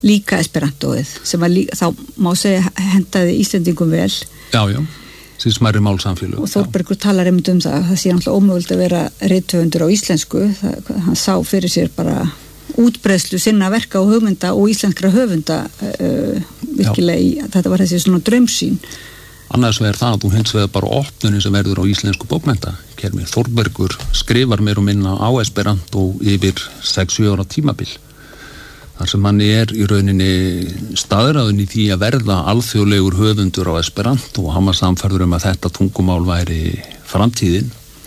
líka esperantóið sem var líka, þá má segja hendaði Íslendingum vel. Já, sem smærri málsamfélög. Og Þórbergur talar einmitt það sé náttúrulega ómögulegt að vera rithöfundur á íslensku. Hann sá fyrir sér bara útbreiðslu sinna verka og hugmynda og íslenskra höfunda virkilega þetta var þessi svona draumsýn. Annars vegar það að þú hins vegar bara opnunin sem verður á íslensku bókmenntakerfi. Þórbergur skrifar meir og minna á esperantó yfir 6-7 ára tímabil. Þar sem hann í rauninni staðráðinn í því að verða alþjóðlegur höfundur á esperantó og hann var samfærður að þetta tungumál væri framtíðin.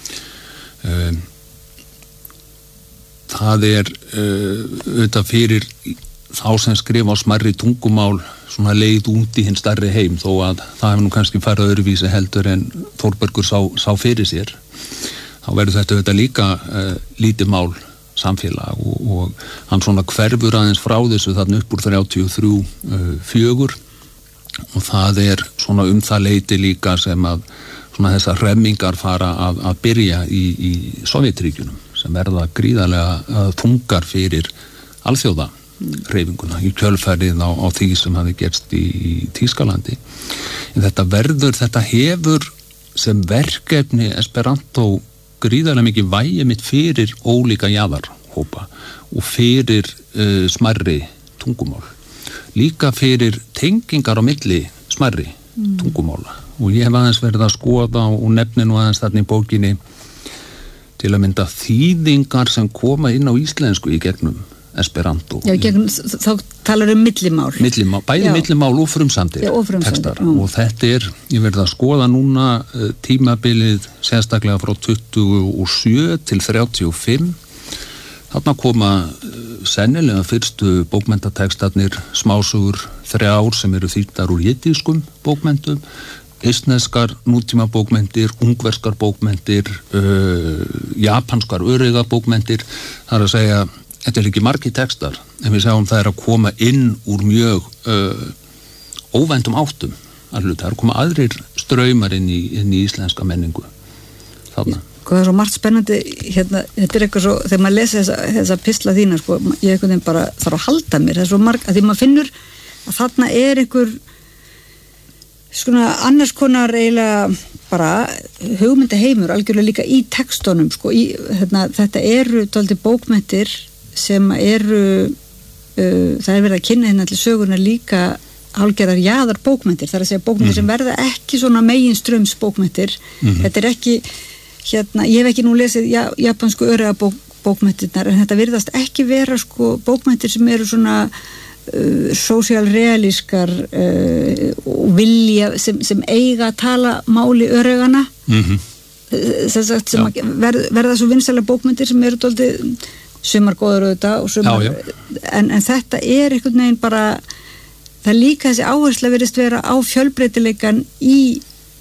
Það auðvitað fyrir þá sem skrifa á smærri tungumál svona leið út í hinn stærri heim þó að það hefur nú kannski farið öðruvísi heldur en Þórbergur sá fyrir sér. Þá verður þetta auðvitað líka lítið mál samfélag og hann svona hverfur aðeins frá þessu þarna upp úr 33-4 og það svona það leiti líka sem að svona þessar hremmingar fara að byrja í Sovétríkjunum sem verða gríðarlega þungar fyrir alþjóða hreyfinguna í kjölfærið á því sem hafi gerst í Þýskalandi. En þetta hefur sem verkefni esperantó gríðarlega mikið vægi mitt fyrir ólíka jaðarhópa og fyrir smærri tungumál. Líka fyrir tengingar á milli smærri tungumála. Og ég hef aðeins verið að skoða og nefni nú aðeins þarna í bókinni til að mynda þýðingar sem koma inn á íslensku í gegnum esperantó. Já, þá talar millimál. Bæði millimál og frumsamdir textar. Og þetta ég verið að skoða núna tímabilið sérstaklega frá 27 til 35. Þarna koma sennilega fyrstu bókmenntatextarnir smásögur 3 sem eru þýddar úr jiddískum bókmentum, eistneskar nútíma bókmentir, ungverskar bókmentir, japanskar öreiga bókmentir. Það að segja þetta ekki margir textar, en við sjáum það að koma inn úr mjög óvæntum áttum að hluta. Það koma aðrir straumar inn í íslenska menningu. Þarna. Það svo margt spennandi, þetta eitthvað svo, þegar maður lesi þessa pistla þína, ég einhvern veginn bara þarf að halda mér, það svo margt, að því maður finnur að þarna einhver svona annars konar eiginlega bara hugmyndaheimur algjörlega líka í textunum, þetta eru dálítið bókmenntir sem eru það verið að kynna hérna til sögurnar líka hálfgerðar jaðar bókmenntir, það að segja bókmenntir sem verða ekki svona meginströms bókmenntir. Þetta ekki ég hef ekki nú lesið japansku öreiga bókmenntirnar, en þetta virðast ekki vera bókmenntir sem eru svona sósíalrealískar og vilja sem eiga að tala máli öreigana sem verða svo vinsælar bókmenntir sem eru dálítið sumar góður auðvitað og sumar en þetta einhvern veginn bara það líka þessi áhersla virðist vera á fjölbreytileikan í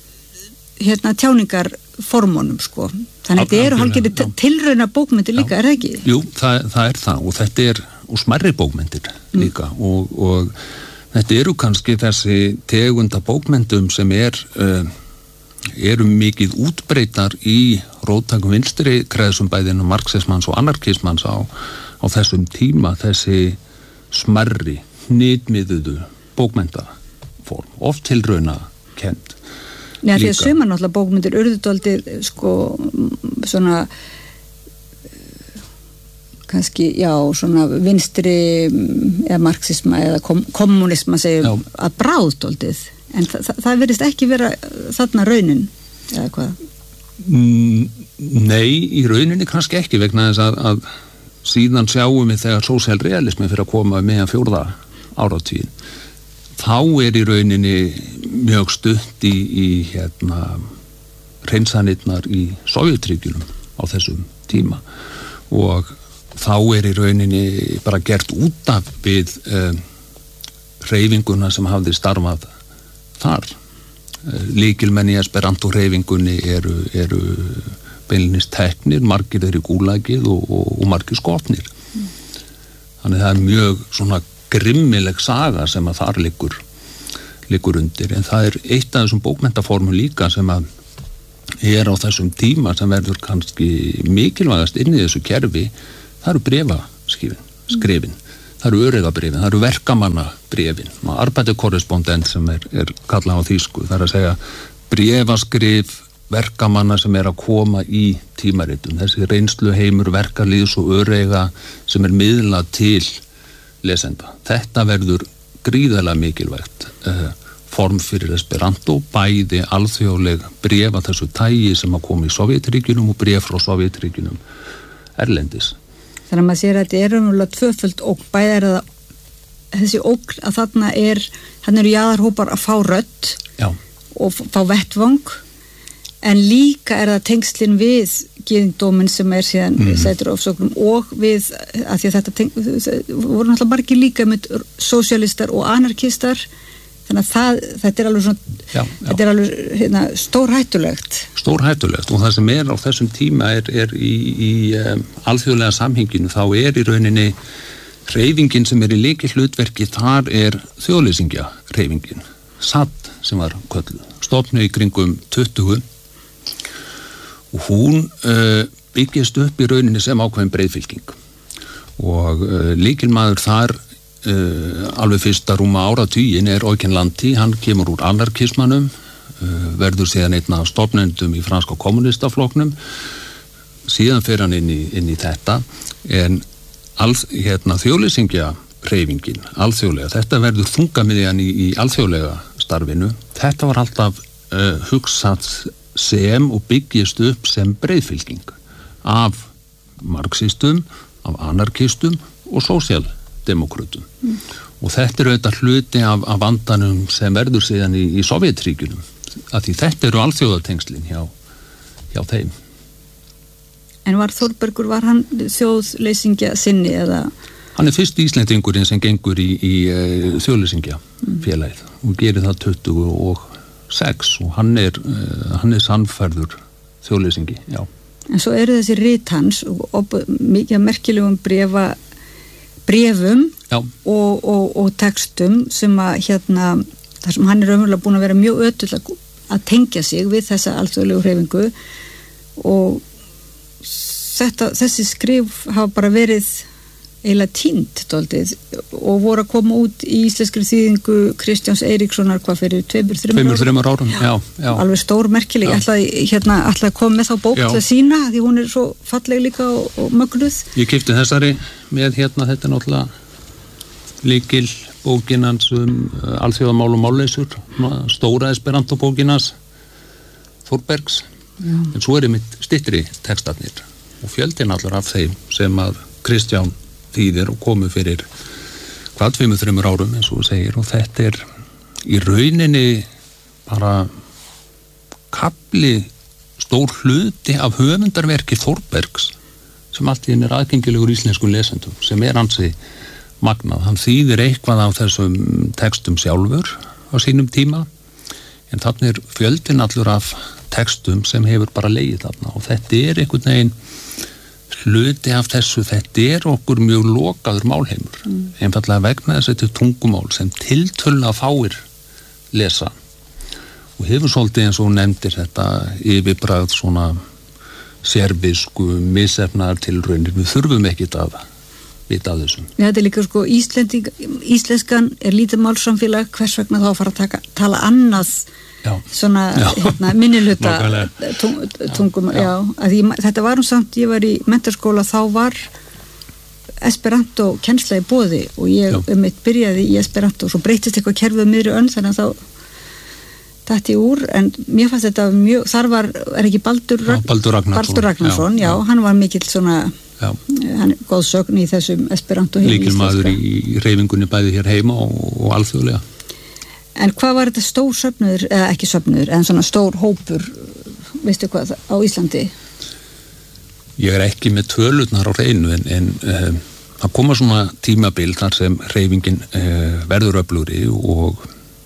tjáningarformunum þannig að þetta eru hálfgerðir tilrauna bókmyndir líka, er það ekki? Jú, það það og þetta og smærri bókmyndir líka og þetta eru kannski þessi tegunda bókmyndum sem eru mikið útbreytar í róttækum vinstri kreðsum bæðinu marxismans og anarkismans á þessum tíma, þessi smærri, hnitmiðuðu bókmyndaform, oft tilrauna kennd. Nei, því að sumar náttúrulega bókmyndir urðudaldið svona kannski, svona vinstri eða marxisma eða kommunisma segjum að bráðdaldið en það virðist ekki vera þarna raunin eða hvað? Nei, í rauninni kannski ekki vegna þess að síðan sjáum við þegar sósíalrealismi fyrir að koma meðan 4. áratuginn þá í rauninni mjög stutt í hreinsanirnar í Sovétríkjunum á þessum tíma og þá í rauninni bara gert út af við hreyfinguna sem hafði starfað þar. Lykilmenn í esperantó hreyfingunni eru beinlínis teknir, margir í gúlagið og margir skotnir. Þannig það mjög svona grimmileg saga sem að þar liggur undir, en það eitt af þessum bókmenntaformum líka sem að á þessum tíma sem verður kannski mikilvægast inn í þessu kerfi, það eru bréfaskrifin. það eru öreigabrifin, það eru verkamannabrifin, arbeiderkorrespondent sem er kallað á þýsku, það er að segja bréfaskrif verkamanna sem er að koma í tímaritum, þessi reynslu heimur verkalýðs og öreiga sem er miðlað til lesenda. Þetta verður gríðarlega mikilvægt form fyrir Esperanto, bæði alþjóðleg bréf af þessu tægi sem að koma í Sovétríkjunum og bréf frá Sovétríkjunum erlendis. Þannig að maður sér að þetta umhverjulega tvöföld ógn, bæði það þessi ógn að þarna eru jaðarhópar að fá rödd og fá vettvang, en líka það tengslin við gyðingdóminn sem síðan sætur ofsóknum og við, að því að þetta voru náttúrulega margir líka með sósíalistar og anarkistar, þannig að þetta alveg svona, þetta alveg stórhættulegt. Stórhættulegt, og það sem á þessum tíma í alþjóðlega samhenginu, þá í rauninni hreyfingin sem í lykilhlutverki, þar þjóðleysingja hreyfingin, SAD sem var kölluð, stofnuð í kringum 20, og hún byggist upp í rauninni sem ákveðin breiðfylking og lykilmaður þar alveg fyrsta rúma áratugin Eugen Lanti, hann kemur úr anarkismanum, verður síðan einn af stofnendum í franska kommunistaflokknum, síðan fer hann inn í þetta, en þjóðleysingja hreyfingin, alþjóðlega, þetta verður þungamiðjan í alþjóðlega starfinu, þetta var alltaf hugsað sem og byggist upp sem breiðfylking af marxistum, af anarkistum og sósíaldemókrötum. Og þetta auðvitað hluti af vandanum sem verður síðan í Sovétríkjunum, af því þetta eru alþjóðatengslin hjá þeim. En var Þórbergur, var hann þjóðleysingja sinni eða? Hann fyrst Íslendingurinn sem gengur í þjóðleysingja félagið og gerir það 26 og hann sannfærður þjóðleysingi, já. En svo eru þessi rit hans og mikið merkilegum bréfum og textum sem að þar sem hann raunverulega búin að vera mjög ötull að tengja sig við þessa alþjóðlegu hreyfingu, og þessi skrif hafa bara verið eiginlega týnd dálítið og voru að koma út í íslenskri þýðingu Kristjáns Eiríkssonar fyrir 2-3 árum. Já. Alveg stór merkileg. Ætlaði að koma með þá bók til að sína, því hún svo falleg líka og mögnuð. Ég keypti þessari með þetta náttúrulega lykil bókinans alþjóðamál og málleysur, stóra Esperanto bókinans Þórbergs, en svo mitt styttri textarnir og fjöldin allur af þeim sem að Kristján þýðir og komu fyrir 2-3 árum eins og þú segir, og þetta í rauninni bara kafli stór hluti af höfundarverki Þórbergs sem allt í henni aðgengilegur íslenskum lesendum, sem ansi magnað. Hann þýðir eitthvað af þessum textum sjálfur á sínum tíma, en þarna fjöldin allur af textum sem hefur bara legið þarna, og þetta einhvern veginn hluti af þessu, þetta okkur mjög lokaður málheimur, einfallega vegna þessi tungumál sem tiltölulega fáir lesa, og hefur svolítið eins og nefndir þetta yfirbragð svona servisku, misefnaðar tilraunir, við þurfum ekkit að vita af þessum. Þetta líka íslenskan lítið málsamfélag, hvers vegna þá fara að tala annað svona minnihluta tungum, þetta var samt, ég var í menntaskóla, þá var Esperanto kennsla í boði og ég byrjaði í Esperanto, svo breytist eitthvað kerfið miðri önn, þannig að þá datt ég úr, en mér fannst þetta mjög, þar var, ekki Baldur Ragnarsson, hann var mikill svona, hann góð sögn í þessum Esperanto lykilmaður í hreyfingunni bæði hér heima og alþjóðlega. En hvað var þetta stór söfnuður, eða ekki söfnuður, en svona stór hópur, veistu hvað, á Íslandi? Ég ekki með tölurnar á hreinu, en það koma svona tímabil þar sem hreyfingin verður öflugri, og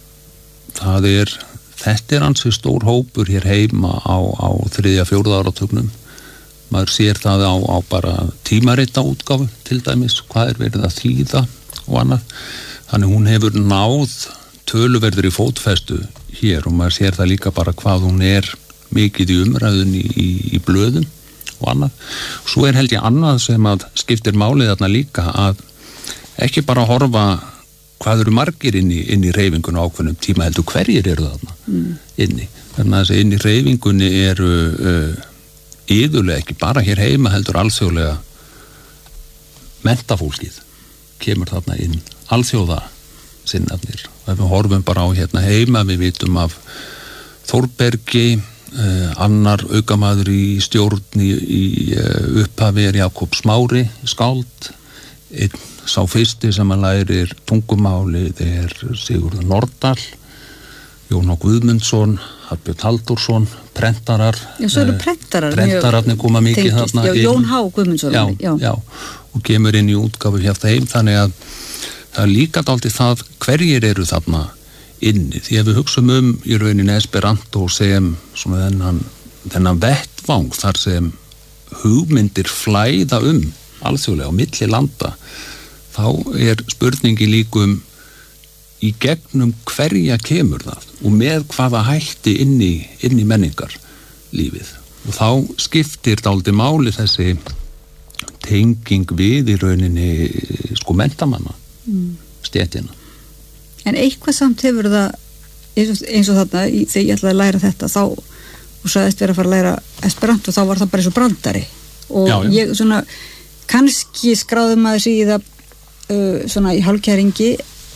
þetta ansi stór hópur hér heima á 3-4 áratugnum. Maður sér það á bara tímarita útgáfu til dæmis, hvað verið að þýða og annað. Þannig hún hefur náð töluverður í fótfestu hér, og maður sér það líka bara hvað hún mikið í umræðun í blöðum og annað. Svo held ég annað sem að skiptir málið þarna líka, að ekki bara að horfa hvað eru margir inn í hreyfingunni ákveðnum tíma, heldur hverjir eru þarna inni. Þannig að inn í hreyfingunni eru iðulega ekki bara hér heima, heldur alþjóðlega mentafólkið kemur þarna inn, alþjóða sinnarnir. Og ef við horfum bara á hérna heima, við vitum af Þórbergi, annar aukamaður í stjórn í upphafi Jakob Smári, skáld, einn sá fyrsti sem að lærir tungumálið Sigurður Nordal, Jón H. Guðmundsson, Hallbjörn Halldórsson, prentarar. Já, svo eru Prentararnir koma mikið þarna inn. Já, Jón H. Guðmundsson. Já, og kemur inn í útgáfu hérna heim, þannig að það er líka dálítið það hverjir eru þarna inni. Því ef við hugsum í rauninni Esperanto sem svona þennan vettvang þar sem hugmyndir flæða alþjóðlega á milli landa, þá er spurningi líkum í gegnum hverja kemur það og með hvaða hætti inn í menningarlífið. Og þá skiptir dálítið máli þessi tenging við í rauninni menntamanna stéttina. En eitthvað samt hefur það eins og þarna, þegar ég ætlaði að læra þetta þá, og sagðist vera að fara að læra Esperanto, þá var það bara eins og brandari og já. Ég svona kannski skráði maður sig í það svona í hálfkæringi,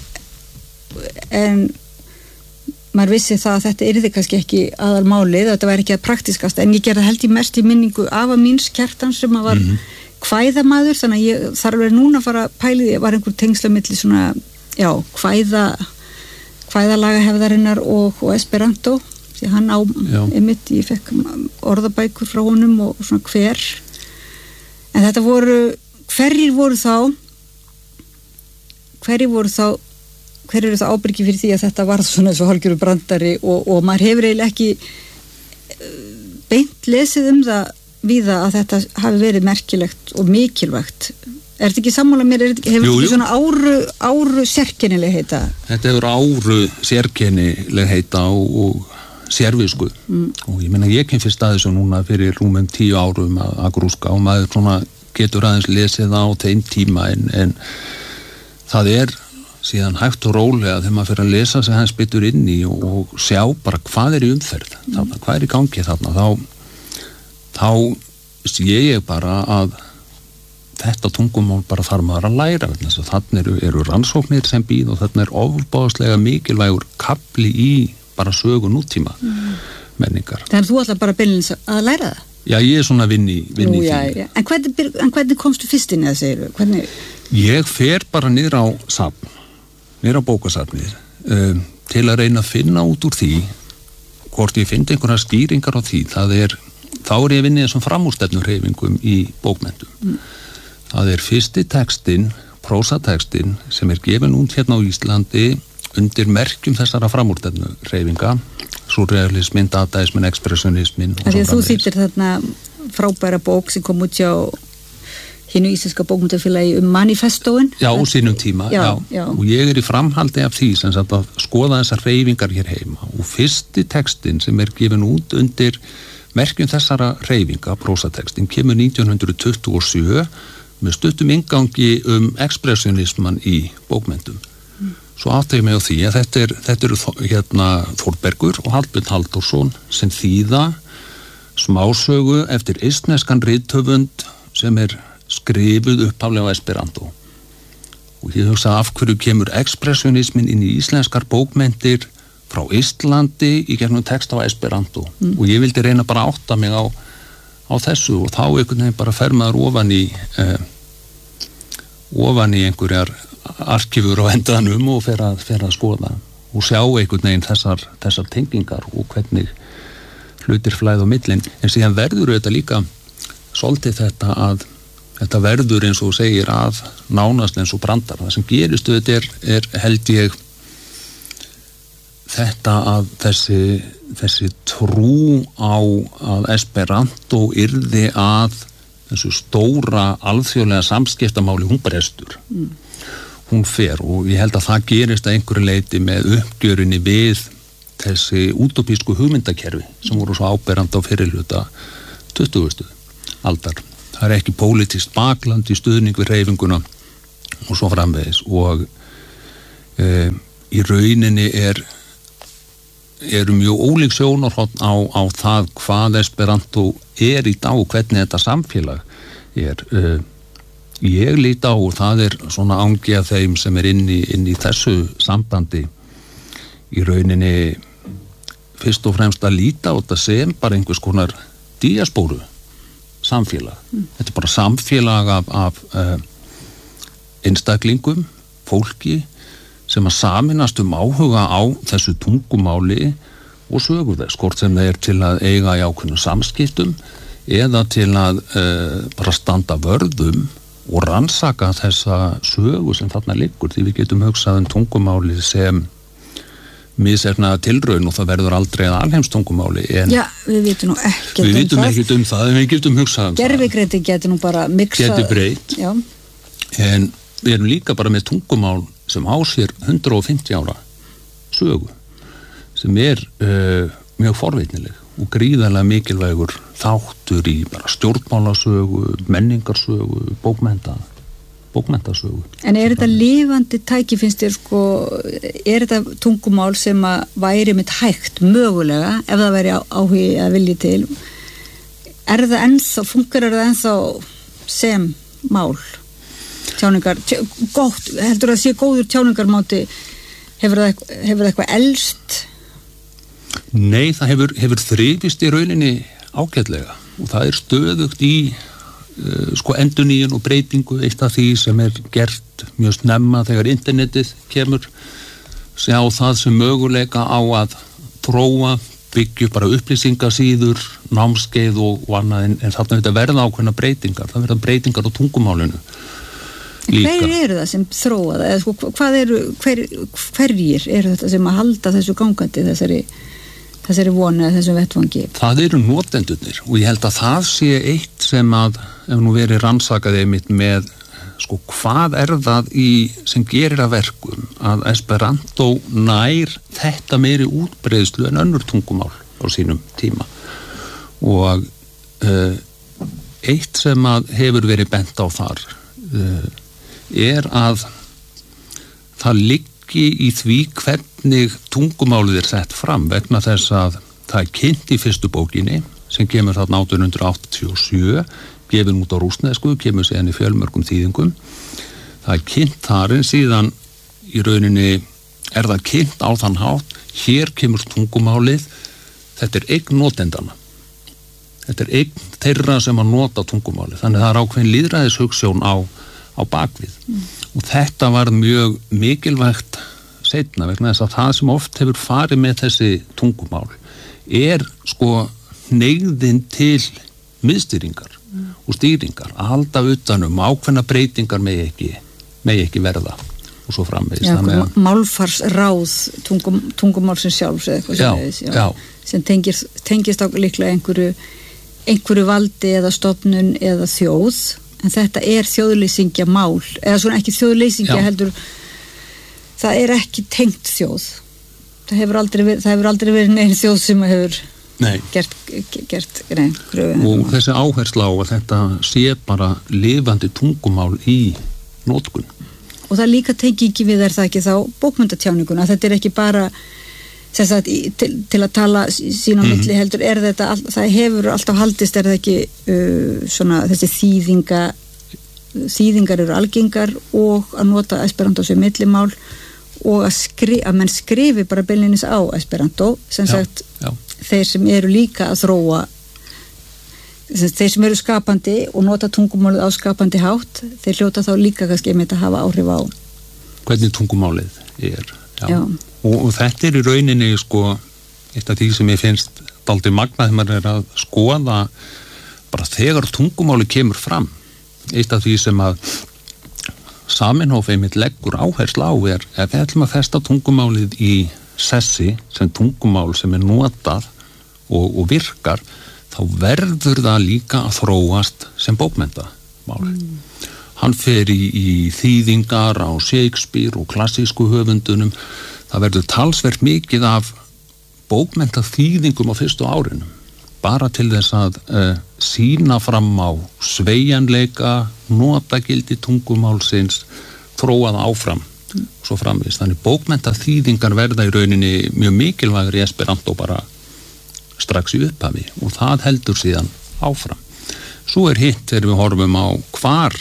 en maður vissi það að þetta yrði kannski ekki aðalmálið, þetta væri ekki að praktiskast, en ég gerði held í mest í minningu afa míns Kjartan sem að var kvæðamaður, þannig að ég þarf verið núna að fara að pæli því, var einhver tengsla milli svona, já, kvæðalagahefðarinnar og Esperanto, því hann á einmitt, ég fekk orðabækur frá honum og svona hver, en þetta hverjir eru það ábyrgi fyrir því að þetta var svona svo hálfgerður brandari og maður hefur eiginlega ekki beint lesið það víða að þetta hafi verið merkilegt og mikilvægt. Er þetta ekki sammála mér, hefur þetta ekki svona áru sérkennileg heita? Þetta hefur áru sérkennileg heita og sérvisku og ég meina ég kem fyrst að þessu núna fyrir rúmum 10 árum að grúska og maður svona getur aðeins lesið á þeim tíma en það síðan hægt og rólega þegar maður fyrir að lesa sig hans betur inn í og sjá bara hvað í umferð þarna, hvað í gangi þarna, þá sé ég bara að þetta tungumál bara þarf maður að læra, þess að þarna eru rannsóknir sem býð og þarna ofboðslega mikilvægur kapli í bara sögu nútíma menningar. Þannig að þú ætlar bara beinlínis að læra það? Já, ég svona vinn í því. Já. En hvernig komstu fyrst inn í það, segirðu? Hvernig? Ég fer bara niður á safn, niður á bókasafnið til að reyna að finna út úr því hvort ég finn einhverja skýringar á því, þá er ég vinnið þessum framúrstefnuhreyfingum í bókmenntum. Það er fyrsti textinn, prósatekstinn sem er gefin út hérna á Íslandi undir merkjum þessara framúrstefnuhreyfinga, surrealismin, dadaismin, expressionismin. Því að þú þýttir þarna frábæra bók sem kom út hjá hinu íslenska bókmenntarfélagi manifestóin. Já, úr sínum tíma, já. Og ég í framhaldi af því sem sagt að skoða þessar hreyfingar hér heima og fyrsti textinn sem er gefin út undir merkjum þessara hreyfinga, prósatekstinn, kemur 1927 með stuttum inngangi expressionisman í bókmenntum. Svo átti ég mig á því að þetta eru hérna Þórbergur og Hallbjörn Halldórsson sem þýða smásögu eftir eistneskan rithöfund sem er skrifuð upphaflega á Esperanto. Og ég hugsa af hverju kemur expressionismin inn í íslenskar bókmenntir frá Íslandi í gegnum text á Esperanto. Og ég vildi reyna bara að átta mig á þessu og þá einhvern veginn bara fer maður ofan í einhverjar arkífur á endanum og fer að skoða og sjá einhvern veginn þessar tengingar og hvernig hlutir flæða á millin, en síðan verður þetta líka svolítið þetta verður eins og segir að nánast eins og brandar. Það sem gerist þetta er held ég þetta að þessi trú á að Esperanto yrði að þessu stóra alþjóðlega samskiptamáli hún brestur. Hún fer og ég held að það gerist að einhverju leiti með uppgjörinni við þessi útópísku hugmyndakerfi sem voru svo áberandi á fyrirhluta 20. aldar. Það er ekki pólitískt bakland í stuðning við hreyfinguna og svo framvegis og í rauninni eru mjög ólík sjónarhorn á það hvað Esperanto í dag og hvernig þetta samfélag ég lít á og það svona angi af þeim sem inn í þessu sambandi í rauninni fyrst og fremst að líta á þetta sem bara einhvers konar diaspóru samfélag. Þetta bara samfélag af einstaklingum, fólki sem að sameinast áhuga á þessu tungumáli og sögu þess, hvort sem það til að eiga í ákveðnum samskiptum eða til að bara standa vörðum og rannsaka þessa sögu sem þarna liggur, því við getum hugsað tungumáli sem misefnaða tilraun og það verður aldrei að alheimstungumáli. Já, við vitum nú ekkert við vitum ekkert það, en við getum hugsað gervigreindi getur nú bara miksað. Getur breytt. Já. En við erum líka bara með tungumál sem á sér 150 ára sögu sem mjög forvitnileg og gríðarlega mikilvægur þáttur í bara stjórnmálasögu, menningarsögu, bókmenntasögu. En þetta lifandi tæki, finnst þér þetta tungumál sem að væri mitt hægt mögulega ef það væri áhugi að vilji til? Það ennþá, fungerar það ennþá sem mál? Tjáningar, gott, heldur það sé góður tjáningarmáti, hefur það eitthvað elst? Nei, það hefur þrifist í rauninni ágætlega og það stöðugt í endurnýjun og breytingu, eitt af því sem gert mjög snemma þegar internetið kemur, sjá það sem möguleika á að þróa, byggja bara upplýsingasíður, námskeið og annað, en þarna verða ákveðna breytingar, það verða breytingar á tungumálinu. Hverjir eru það sem þróa það? Eða hverjir eru þetta sem að halda þessu gangandi, þessari vonu eða þessum vettvangi? Það eru notendurnir og ég held að það sé eitt sem að ef nú verið rannsakað einmitt með hvað það sem gerir að verkum að Esperanto nær þetta meiri útbreiðslu en önnur tungumál á sínum tíma og eitt sem að hefur verið bent á þar að það liggi í því hvernig tungumálið sett fram vegna þess að það kynnt í fyrstu bókinni sem kemur þarna 1887, gefin út á rússnesku, kemur síðan í fjölmörgum þýðingum. Það kynnt þar en síðan í rauninni það kynnt á þann hátt, hér kemur tungumálið, þetta eign notendana. Þetta eign þeirra sem að nota tungumálið. Þannig það ákveðin lýðræðishugsjón á bakvið. Og þetta var mjög mikilvægt seinna vegna þess að það sem oft hefur farið með þessi tungumál hneigðin til miðstýringar og stýringar að halda utanum ákveðna breytingar megi ekki verða og svo framvegis. Málfarsráð tungumálsins sjálfs eða eitthvað sem tengist á líklega einhverju valdi eða stofnun eða þjóð, en þetta þjóðleysingja mál, eða ekki þjóðleysingja heldur, það ekki tengt þjóð. Það hefur aldrei verið neinn þjóð sem hefur gert kröfu. Og þessi áhersla á að þetta sé bara lifandi tungumál í notkun. Og það líka tengi ekki við það ekki þá bókmenntatjáninguna, þetta ekki bara sagt, til að tala sín á milli heldur, það hefur alltaf haldist, það ekki þessi þýðingar eru algengar og að nota Esperanto sem millimál og að menn skrifi bara beinlínis á Esperanto, sem sagt þeir sem eru líka að þróa, þeir sem eru skapandi og nota tungumálið á skapandi hátt, þeir hljóta þá líka kannski að hafa áhrif á hvernig tungumálið og þetta í rauninni eitt af því sem ég finnst dálítið magnað þegar maður að skoða bara þegar tungumálið kemur fram. Eitt af því sem að Zamenhof einmitt leggur áherslu á ef við ætlum að festa tungumálið í sessi sem tungumál sem notað og virkar, þá verður það líka að þróast sem bókmenntamál. Hann fer í þýðingar á Shakespeare og klassísku höfundunum. Það verður talsvert mikið af bókmenntaþýðingum á fyrstu árinu, bara til þess að sýna fram á sveigjanleika, notagildi tungumálsins, þróað áfram svo framvegis. Þannig bókmenntaþýðingar verða í rauninni mjög mikilvægur í esperanto bara strax í upphafi og það heldur síðan áfram. Svo hitt þegar við horfum á hvar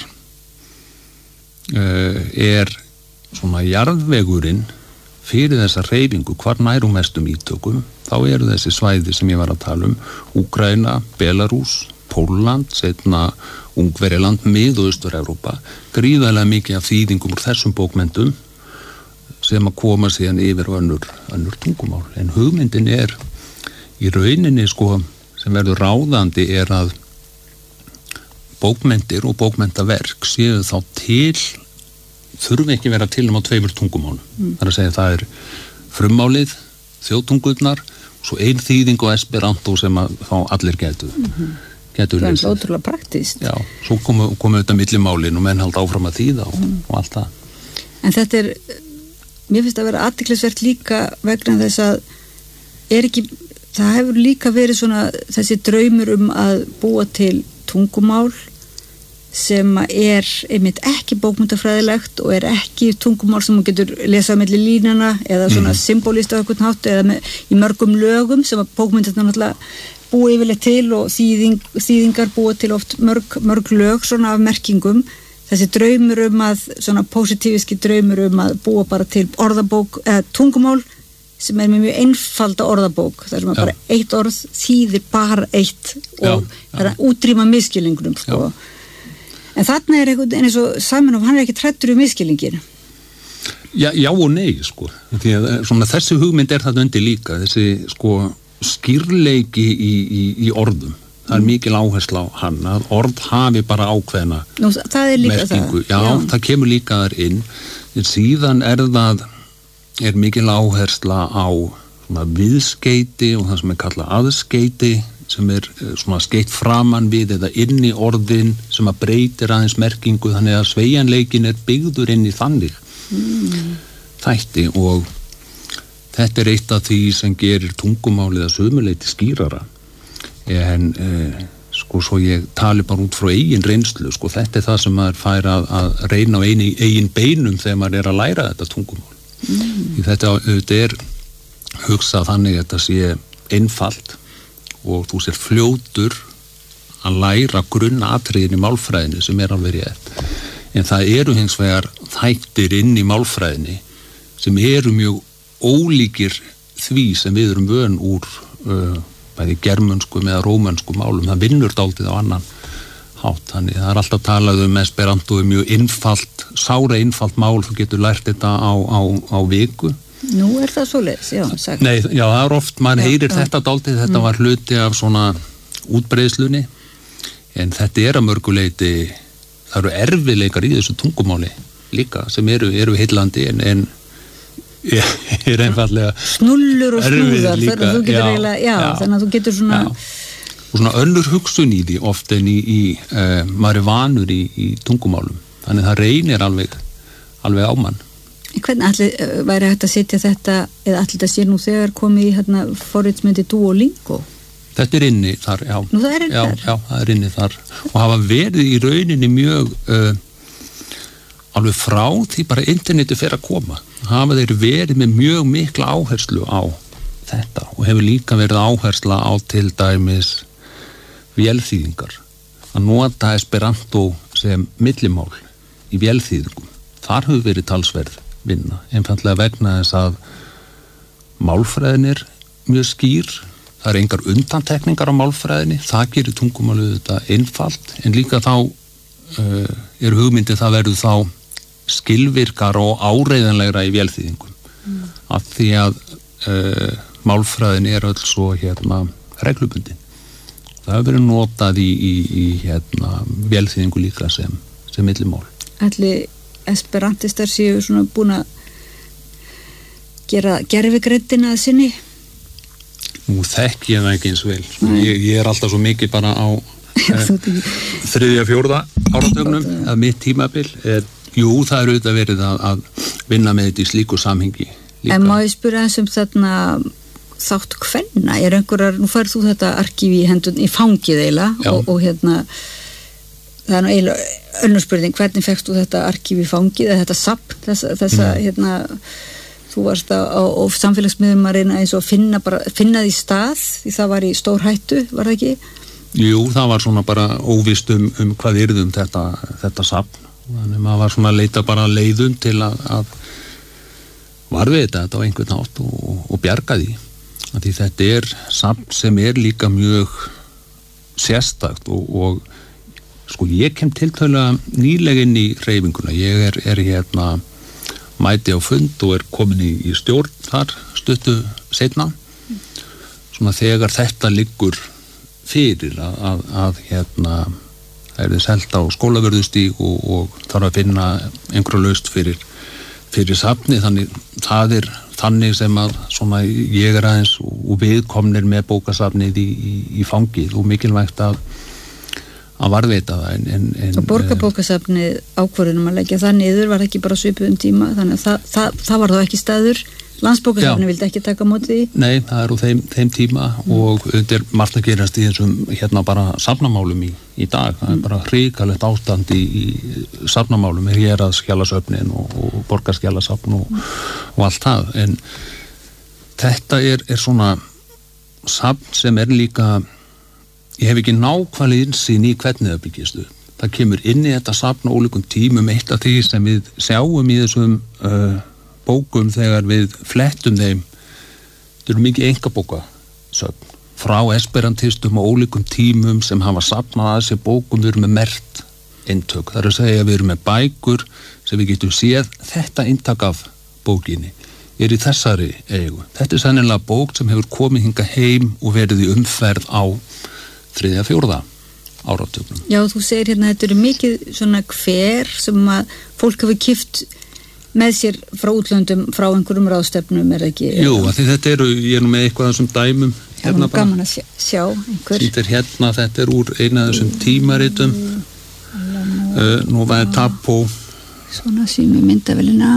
svona jarðvegurinn fyrir þessa hreyfingu, hvar nærum mestum ítökum, þá eru þessi svæði sem ég var að tala Úkraína, Belarús, Pólland, seinna Ungverjaland, Mið- og Austur-Evrópa, gríðarlega mikið af þýðingum úr þessum bókmenntum sem að koma síðan yfir önnur tungumál. En hugmyndin í rauninni sem verður ráðandi að bókmenntir og bókmenntaverk séu þá þurfi ekki vera til á 2 tungumálum. Það að segja það frummálið, þjóðtungurnar, svo ein þýðing og esperanto sem að þá allir getur það lesið. ótrúlega praktískt. Já, svo komu auðvitað millimálin og menn halda áfram að þýða og allt það. En þetta mér finnst að vera athyglisvert líka vegna þess að það hefur líka verið svona þessi draumur að búa til tungumál sem einmitt ekki bókmyndafræðilegt og ekki tungumál sem þú getur lesað milli línana eða svona symbolist á einhvern hátt eða í mörgum lögum sem að bókmyndirnar náttúrulega búa yfirleitt til og þýðingar búa til oft mörg lög svona af merkingum. Þessi draumur að svona positíviski draumur að búa bara til orðabók eða tungumál sem með mjög einfalda orðabók þar sem bara eitt orð þýðir bara eitt og það útrýma misskilningunum sko. En þarna einhvern eins og Sæmunov, hann ekki hræddur misskilningin. Já og nei sko. Því að svona þessi hugmynd þarna undir líka, þessi skýrleiki í orðum. Það mikil áhersla á hann að orð hafi bara ákveðna merkingu. Já, það kemur líka þar inn. En síðan mikil áhersla á svona viðskeyti og það sem kallað aðskeyti sem svona skeytt framan við eða inn í orðin sem að breytir aðeins merkingu þannig að sveigjanleikin byggður inn í þannig þætti og þetta eitt af því sem gerir tungumálið að sömuleyti skýrara en svo ég tali bara út frá eigin reynslu þetta það sem maður fær að reyna á eigin beinum þegar maður að læra þetta tungumál því þetta hugsað þannig að þetta sé einfalt og þú sér fljótur að læra grunnatriðin í málfræðinni sem alveg rétt. En það eru hins vegar þættir inn í málfræðinni sem mjög ólíkir því sem við erum vön úr bæði germönskum eða rómönskum málum. Það vinnur dálítið á annan hátt. Þannig það alltaf talað esperanto mjög einfalt, sára einfalt mál, þú getur lært þetta á viku. Nú það svoleiðis, já, sagt. Nei, já, það oft, maður heyrir þetta dálítið, þetta var hluti af svona útbreiðslunni, en þetta að mörguleyti, það eru erfiðleikar í þessu tungumáli líka, sem eru heillandi, en einfallega snullur og snúðar, þannig að þú getur eiginlega, þannig að þú getur svona... Og svona önnur hugsun í því, oft en maður vanur í tungumálum, þannig það reynir alveg á mann. Hvernig allir væri hægt að setja þetta eða allir þetta sé nú þegar komið í forritsmyndi Duolingo? Þetta inni þar, já. Nú það inni þar? Já, það inni þar og hafa verið í rauninni mjög alveg frá því bara interneti fer að koma. Hafa þeir verið með mjög mikla áherslu á þetta og hefur líka verið áhersla á til dæmis vélþýðingar. Að nota esperanto sem millimál í vélþýðingum. Þar hefur verið talsverð vinna, einfaldlega vegna þess að málfræðin mjög skýr, það engar undantekningar á málfræðinni, það gerir tungumálið þetta einfalt, en líka þá hugmyndið það verður þá skilvirkar og áreiðanlegra í vélþýðingum af því að málfræðin öll svo reglubundin. Það hefur verið notað í vélþýðingu líka sem millimál. Allir esperantistar séu svona búin að gera gervigreiddina að sinni? Nú þekki ég það ekki eins vel. Ég alltaf svo mikið bara á 3. 4. áratögnum að mitt tímabil. Jú, það auðvitað verið að vinna með þetta í slíku samhengi líka. En má ég spyrja þessum þarna þátt kvenna? Einhverjar, nú færð þú þetta arkíf í fangið eiginlega og það er nú eiginlega önnur spurning, hvernig fékkst þú þetta arkíf í fangið, eða þetta safn, þessa þú varst á samfélagsmiðlum að reyna eins og finna því stað, því það var í stór hættu, var það ekki? Jú, það var svona bara óvíst hvað yrðum þetta safn, þannig maður var svona að leita bara leiðum til að varðveita þetta á einhvern hátt og bjarga því. Því þetta safn sem líka mjög sérstakt og sko ég kem tiltölulega nýlega inn í hreyfinguna. Ég er mæti á fund og komin í stjórn þar stuttu seinna. Svona þegar þetta liggur fyrir að það selt á skólavörðustíg og þarf að finna einhverja lausn fyrir safni, þannig það þannig sem að svona ég aðeins og við komnir með bókasafnið í fangið og mikilvægt að varðveita það. Og borgarbókasafnið ákvörðunum að leggja það niður var ekki bara svipuðum tíma, þannig að það var þá ekki staður. Landsbókasafnið vildi ekki taka á móti því? Nei, það er úr þeim tíma og undir margt að gerast í þessum bara safnamálum í dag. Það er bara hrikalegt ástand í safnamálum, héraðsskjalasöfnin og borgarskjalasafn og allt það. En þetta er svona safn sem líka, ég hef ekki nákvæmlega innsýn í hvernig það byggist upp. Það kemur inn í þetta safn á ólíkum tímum, eitt af því sem við sjáum í þessum bókum þegar við flettum þeim. Þetta eru mikið einkabókasöfn frá esperantistum á ólíkum tímum sem hafa safnað að sér bókum. Við erum með merkt eintök, það er að segja að við erum með bækur sem við getum séð þetta eintak af bókinni í þessari eigu. Þetta sennilega bók sem hefur komið hingað heim og verið í umferð á 3.-4. áratögnum. Já, þú segir að þetta eru mikið svona hver sem að fólk hefur keypt með sér frá útlöndum, frá einhverjum ráðstefnum, ekki? Jú, því þetta ég með eitthvað af þessum dæmum. Já, gaman að sjá einhver. Þetta úr eina af þessum tímaritum. Nú var það Tapó. Svona sími myndavélina.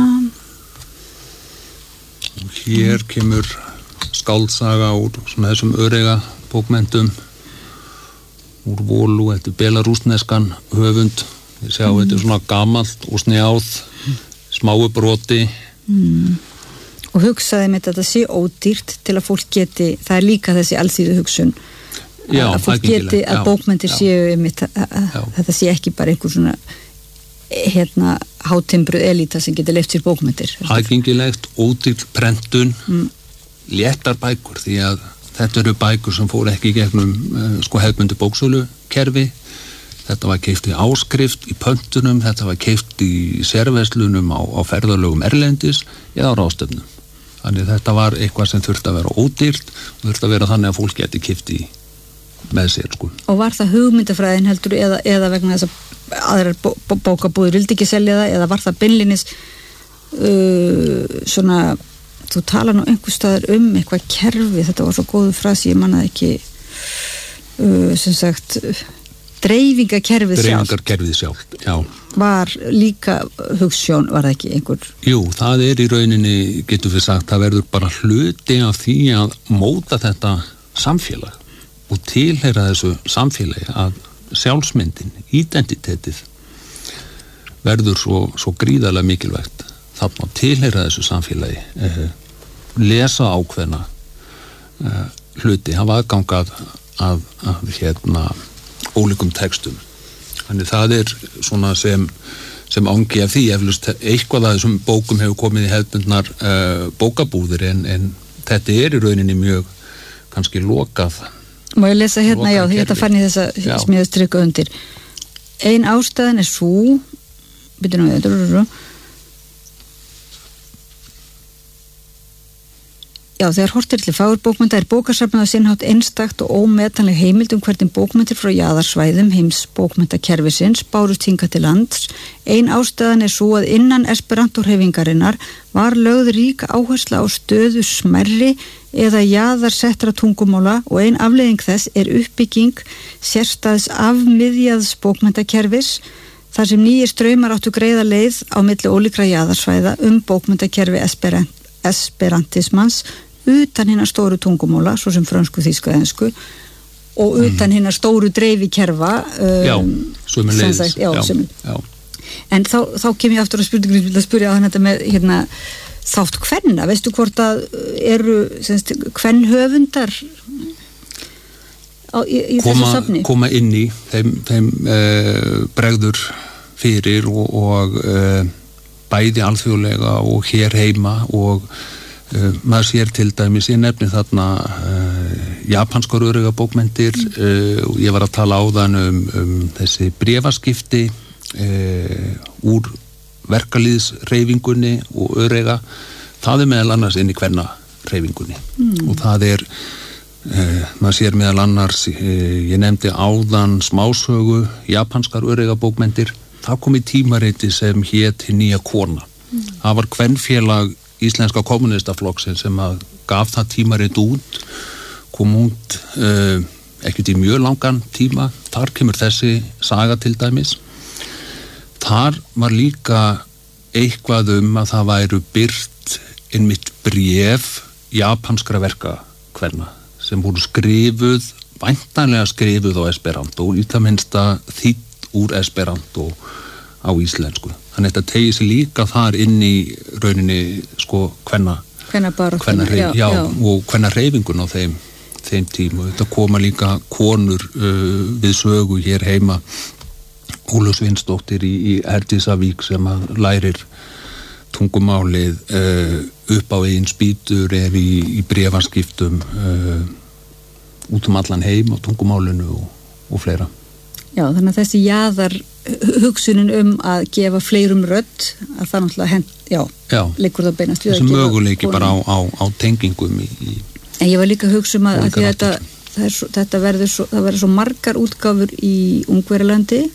Og hér kemur skáldsaga úr svona þessum örega bókmentum. Úr Volu, þetta belarúsneskan höfund. Ég sjá, þetta svona gamalt og snjáð. Smáu broti. Og hugsaði með þetta sé ódýrt til að fólk geti, það líka þessi alþýðu hugsun. Já, að fólk geti að bókmenntir séu þetta sé ekki bara einhver svona hátimbruð elíta sem getur leyft sér bókmenntir. Aðgengilegt, ódýrt prentun, léttar bækur, því að þetta eru bækur sem fór ekki í gegnum hefðbundi bóksölukerfi. Þetta var keypt í áskrift, í pöntunum, þetta var keypt í sérverslunum á ferðalögum erlendis eða á ráðstefnum. Þannig þetta var eitthvað sem þurfti að vera ódýrt og þurfti að vera þannig að fólk geti keypt í með sér. Og var það hugmyndafræðin heldur eða vegna þess að aðrar bókabúður vildi ekki selja það, eða var það beinlínis svona, þú tala nú einhvers staðar eitthvað kerfi, þetta var svo góðu frasi, ég mannaði ekki sem sagt dreifingarkerfið sjálft, já. Var líka hugsjón, var það ekki einhver? Jú, það í rauninni, getur við sagt, það verður bara hluti af því að móta þetta samfélag og tilheyra þessu samfélagi, að sjálfsmyndin, identitetið verður svo gríðarlega mikilvægt þarna, tilheyra þessu samfélagi, lesa ákveðna hluti, hafa aðgang að ólíkum textum. Þannig það svona sem angi af því, eflust eitthvað að þessum bókum hefur komið í hefðbundnar bókabúðir en þetta í rauninni mjög kannski lokað. Má ég lesa já, þetta fann ég þessa smíðastrykku undir. Ein ástæðan sú, byrjum við þetta, já, þegar horft til fagurbókmennta bókasafnið á sinn hátt einstakt og ómetanleg heimild hvernig bókmenntir frá jaðarsvæðum heims bókmenntakerfisins bárust hingað til lands. Ein ástæðan sú að innan esperanto-hreyfingarinnar var lögð rík áhersla á stöðu smærri eða jaðarsettra tungumála og ein afleiðing þess uppbygging sérstæðs afmiðjaðs bókmenntakerfis þar sem nýjir straumar áttu greiða leið á milli ólíkra jaðarsvæða bókmenntakerfi esperantismans utan hinna stóru tungumóla, svo sem frönsku, þýsku, ensku og utan hinnar stóru dreifikerfa sömuleiðis. Já. En þá kem ég aftur að spyrja á hann þetta með þátt kvenna, veistu hvort að eru kvenhöfundar í þessu safni? Koma inn í þeim bregður fyrir og bæði alþjóðlega og hér heima og maður sér til dæmis, ég nefni þarna japanskar öryggabókmenntir og ég var að tala áðan þessi bréfaskipti úr verkalýðshreyfingunni og örygga, það meðal annars inn í kvennahreyfingunni og það maður sér meðal annars, ég nefndi áðan smásögu, japanskar öryggabókmenntir, það kom í tímariti sem hét Hin nýja kona. Það var kvenfélag Íslenska kommunistaflokksins sem að gaf það tímarit út, kom út ekkert í mjög langan tíma, þar kemur þessi saga til dæmis. Þar var líka eitthvað að það væru birt einmitt bréf japanskra verkakvenna sem voru skrifuð, væntanlega skrifuð á esperanto, í það minnsta þýtt úr esperanto á íslensku. Þannig að þetta tegir sig líka þar inn í rauninni og kvennarhreyfingun á þeim tíma. Þetta koma líka konur við sögu hér heima, Ólöf Svinsdóttir í Herdísavík sem að lærir tungumálið upp á eigin spýtur, í bréfaskiptum út allan heim á tungumálinu og fleira. Já, þannig að þessi jaðar hugsunin að gefa fleirum rödd, að það náttúrulega liggur það beinast við að gefa. Þessi möguleiki bara á tengingum En ég var líka að hugsa að því þetta verður svo margar útgáfur í Ungverjalandi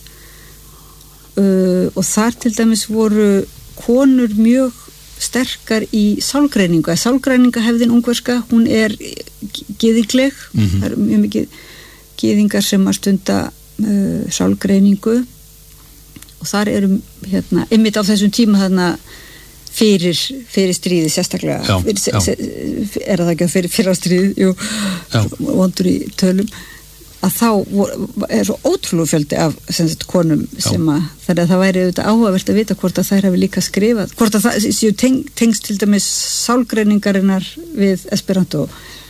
og þar til dæmis voru konur mjög sterkar í sálgreiningu. Sálgreiningahefðin ungverska, hún gyðingleg, það eru mjög mikið gyðingar sem að stunda sálgreiningu og þar eru einmitt á þessum tíma þarna fyrir stríði sérstaklega er það ekki að fyrir fyrra stríði vondur í tölum að þá svo ótrúlega fjöldi af konum sem þannig að það væri auðvitað áhugavert að vita hvort að þær hafi líka skrifað, hvort að það séu tengst til dæmis sálgreiningarinnar við esperanto.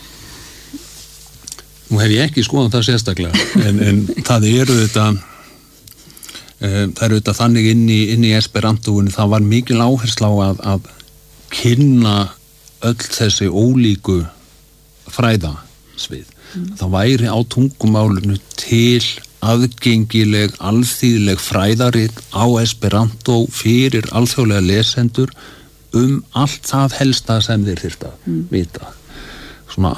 Nú hef ég ekki skoðað það sérstaklega en það eru þetta þannig inn í esperantóinu, það var mikil áhersla á að kynna öll þessi ólíku fræðasvið. Það væri á tungumálinu til aðgengileg, alþýðleg fræðarit á esperanto fyrir alþjóðlega lesendur allt það helsta sem þeir þyrftu að vita. Svona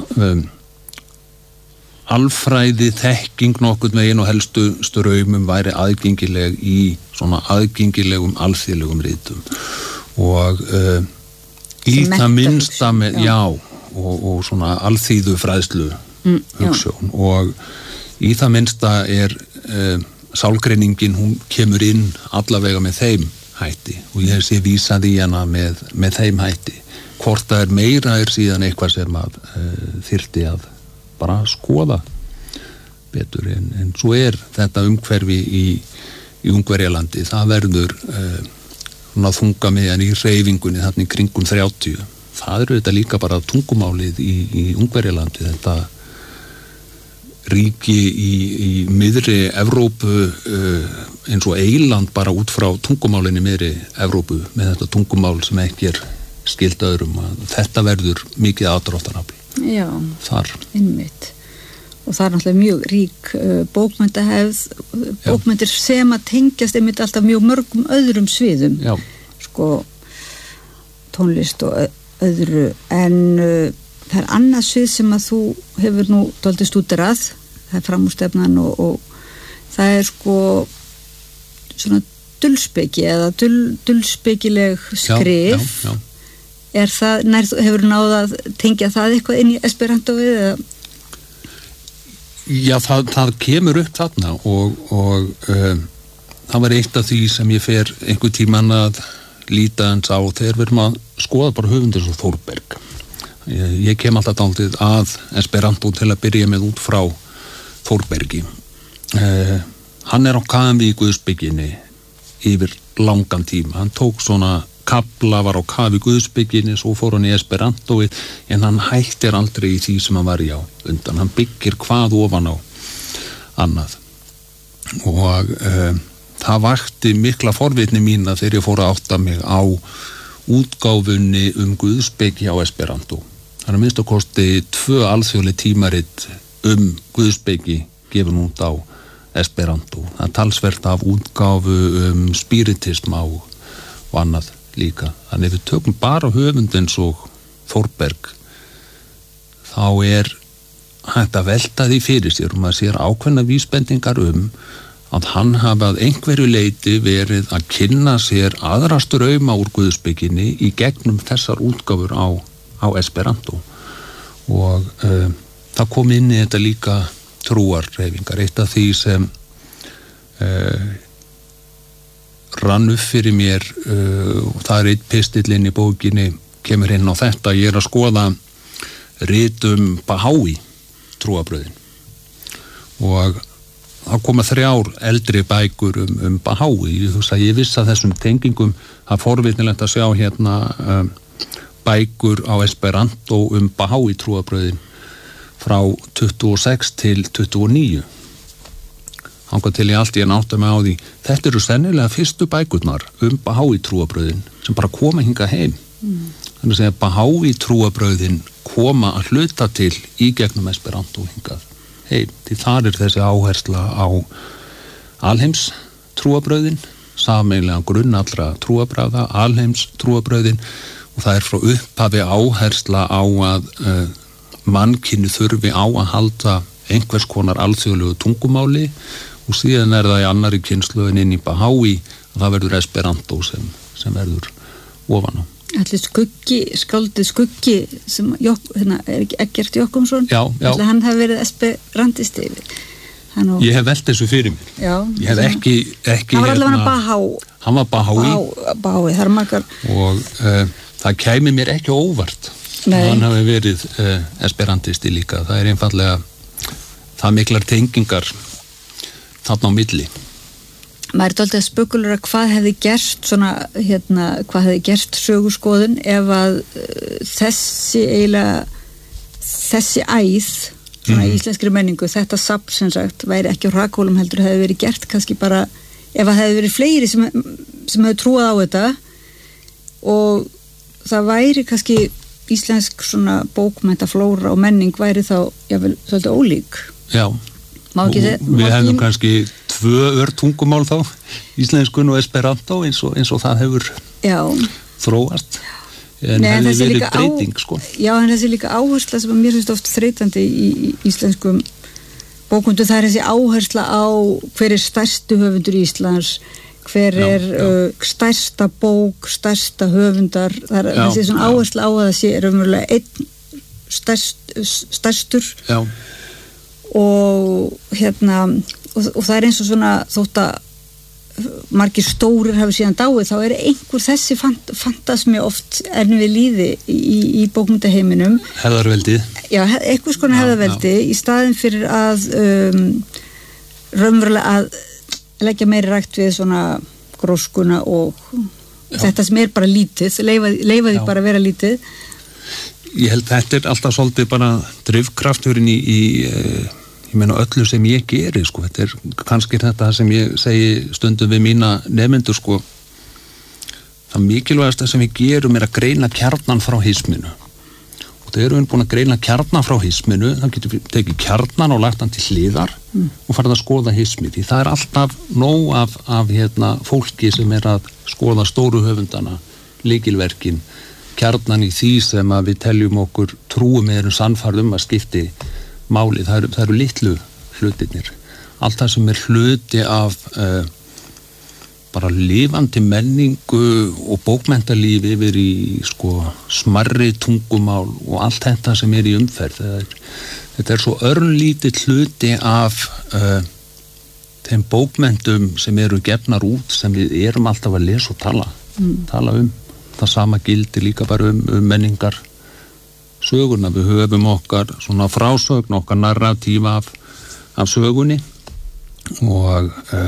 alfræði þekking nokkurn veginn og helstu straumum væri aðgengileg í svona aðgengilegum alþýðlegum ritum og í það minnsta með og svona alþýðu fræðslu hugsjón og í það minnsta sálgreiningin, hún kemur inn allavega með þeim hætti og ég sé vísað í hana með þeim hætti. Hvort það meira síðan eitthvað sem að þyrfti að bara skoða betur en svo þetta umhverfi í Ungverjalandi, það verður þunga meðan í hreyfingunni þarna í kringum 30. Það þetta líka bara tungumálið í Ungverjalandi, þetta ríki í miðri Evrópu eins og eiland bara út frá tungumálinni miðri Evrópu með þetta tungumál sem ekki skylt öðrum. Þetta verður mikið aðdráttarafl. Já, þar. Einmitt. Og það náttúrulega mjög rík bókmenntahefð, bókmenntir sem að tengjast einmitt alltaf mjög mörgum öðrum sviðum. Já. Tónlist og öðru, en það annað svið sem að þú hefur nú dálítið stúderað, það framúrstefnan og það svona dulspeki eða dulspekileg skrif. Já. Hefur náð að tengja það eitthvað inn í esperanto við eða? Já, það kemur upp þarna og það var eitt af því sem ég fer einhver tíman að líta eins á þegar við erum að skoða bara höfundur svo Þórberg. Ég kem alltaf dálítið að esperanto til að byrja með út frá Þórbergi. Hann á kafi í Guðsbygginni yfir langan tíma. Hann tók svona kafla, var á kafi í Guðsbygginni, svo fór hann í esperantóið, en hann hættir aldrei í því sem hann var í á undan. Hann byggir hvað ofan á annað. Og það vakti mikla forvitni mína þegar ég fór að átta mig á útgáfunni Guðsbyggi á esperantó. Það er minnst að kosti 2 alþjóðleg tímarit Guðsbyggi gefin út á esperantó. Það er talsvert af útgáfu spiritisma og annað líka. Þannig ef við tökum bara höfund eins og Þórberg, þá er hægt að velta því fyrir sér og maður sér ákveðna vísbendingar að hann hafi að einhverju leyti verið að kynna sér aðra strauma úr Guðsbygginni í gegnum þessar útgáfur á esperantó. Og það kom inn í þetta líka trúarhreyfingar. Eitt af því sem rann upp fyrir mér, og það er eitt pistill inn í bókinni, kemur inn á þetta. Ég er að skoða rit Bahái, trúarbröðin, og það koma 3 eldri bækur Bahái. Ég vissi að þessum tengingum, það er forvitnilegt að sjá hérna bækur á esperantó Bahái trúarbröðin frá 26 til 29. Þangað til ég allt í átta mig á því, þetta eru sennilega fyrstu bækurnar Bahái trúarbröðin sem bara koma hingað heim. Þannig að segja Bahái trúarbröðin koma að hluta til í gegnum esperantó hingað heim. Því þar er þessi áhersla á alheims trúarbröðin, sameiginlega grunn allra trúarbragða, alheims trúarbröðin, og það er frá upphafi áhersla á að mannkynnu þurfi á að halda einhvers konar alþjóðlegu tungumáli, og síðan er það í annarri kynslóðin inn í Bahái að það verður esperantó sem verður ofan á. Allir skáldið skuggi sem er ekki Eggert Jokkumsson, allir hann hafi verið esperantisti. Ég hef velt þessu fyrir mér. Já, ég hef ekki hann var allavega Bahái. Hann var Bahái, það er margar. Og það kæmi mér ekki óvart. Hann hafi verið esperantisti líka. Það er einfallega það miklar tengingar þarna á milli. Maður er dálítið að spekulera hvað hefði gerst hvað hefði gerst söguskoðun ef að þessi æð í íslenskri menningu, þetta safn sem sagt, væri ekki á hrakhólum heldur, hefði verið gert kannski bara, ef að hefði verið fleiri sem hefði trúað á þetta, og það væri kannski íslensk svona bókmenntaflóra og menning væri þá jável svolítið ólík. Já, við hefðum kannski 2 tungumál þá, íslenskun og esperantó, eins og það hefur þróast. En hefði verið breyting, sko. Já, en þessi líka áhersla sem mér finnst oft þreytandi í íslenskum bókmenntum, það er þessi áhersla á hver er stærstu höfundur Íslands, hver er stærsta bók, stærsta höfundar, það er þessi svona áhersla á að það sé raunverulega einn stærstur. Já. Og og það er eins og svona, þótt að margir stórir hafi síðan dáið, þá er einhver þessi fantasmi oft enn við líði í bókmyndaheiminum. Hefðarveldið. Já, einhvers konar hefðarveldi, í staðin fyrir að raunverulega að leggja meiri rækt við svona gróskuna og þetta sem er bara lítið, leifa því bara að vera lítið. Ég held þetta er alltaf svolítið bara drifkrafturinn ég meina öllu sem ég geri, sko. Þetta er kannski þetta sem ég segi stundum við mína nemendur, sko. Það mikilvægasta sem við gerum er að greina kjarnan frá hisminu. Og þegar við erum búin að greina kjarnan frá hisminu, þá getum við tekið kjarnan og lagt hann til hliðar og farið að skoða hismi. Því það er alltaf nóg af fólki sem er að skoða stóru höfundana, lykilverkin, kjarnan í því sem að við teljum okkur trúum erum sannfærð að skipti máli, það eru litlu hlutirnir. Allt það sem er hluti af bara lifandi menningu og bókmenntalífi yfir í smarri tungumál og allt þetta sem er í umferð. Þetta er svo örlítið hluti af þeim bókmentum sem eru gefnar út, sem við erum alltaf að lesa og tala Það sama gildi líka bara menningar söguna. Við höfum okkar svona frásögn, okkar narratíf af af sögunni og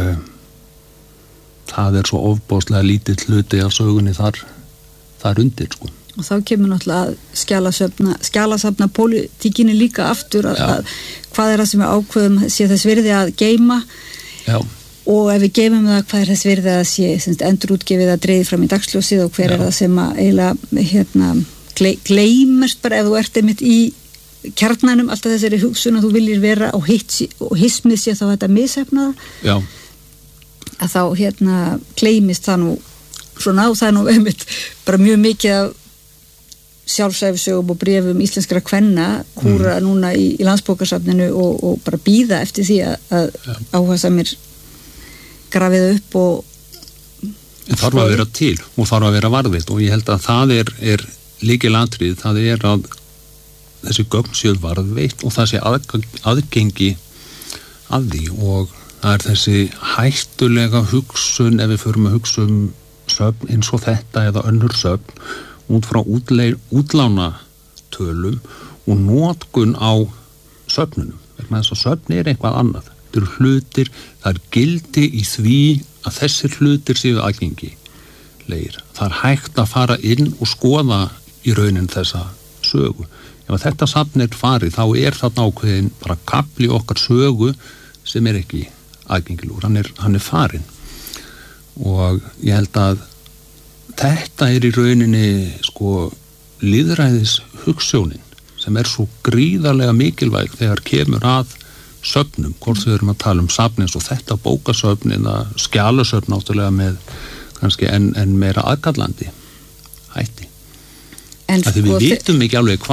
það svo ofbóðslega lítill hluti af sögunni þar undir sko. Og þá kemur náttúrulega skjalasafna pólitíkinni líka aftur að hvað það sem við ákveðum sé þess virði að geyma. Já. Og ef við geymum það, hvað þess virði að sé endurútgefið að dreiði fram í dagsljósið og hver það sem að eiginlega gleymast bara ef þú ert einmitt í kjarnanum, alltaf þessari hugsun að þú viljir vera og hismið sé þá þetta mishefnaða. Já. Að þá gleymist það nú svona og það nú einmitt bara mjög mikið af sjálfsæfisögum og bréfum íslenskra kvenna kúra núna í Landsbókasafninu og bara bíða eftir því að áhugasamir grafið upp og þarf að vera til og þarf að vera varðveitt og ég held að það er lykilatriði, það er að þessi gögn séu varðveitt og það sé aðgengi að því og það er þessi hættulega hugsun ef við förum að hugsa söfn eins og þetta eða önnur söfn út frá útlánatölum og notkun á söfnunum. Vegna þess að söfn eitthvað annað. Þetta eru hlutir, það gildi í því að þessir hlutir séu aðgengilegir. Það hægt að fara inn og skoða í raunin þessa sögu. Ef þetta safn farið, þá þarna ákveðin bara kafli okkar sögu sem ekki aðgengilegur. Hann farinn. Og ég held að þetta í rauninni sko lýðræðis hugsjónin sem svo gríðarlega mikilvæg þegar kemur að söfnum, hvort við erum að tala safn eins og þetta bókasöfn eða skjalasöfn náttúrulega með kannski en meira aðkallandi hætti. Því við vitum ekki alveg